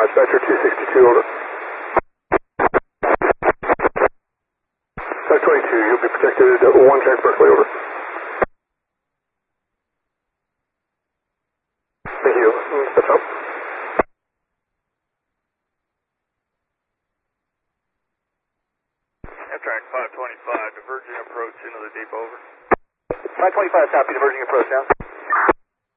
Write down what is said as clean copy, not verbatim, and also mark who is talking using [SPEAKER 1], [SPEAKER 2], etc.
[SPEAKER 1] Dispatcher 262, over. Type 22, you'll be protected 1 transversely, over. Thank you. That's up.
[SPEAKER 2] Amtrak 525, diverging approach into the deep, over.
[SPEAKER 1] 525, copy, diverging approach now.